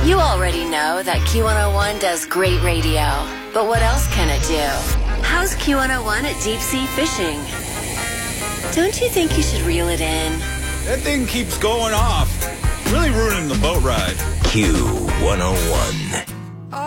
You already know that Q101 does great radio, but what else can it do? How's Q101 at deep sea fishing? Don't you think you should reel it in? That thing keeps going off. Really ruining the boat ride. Q101.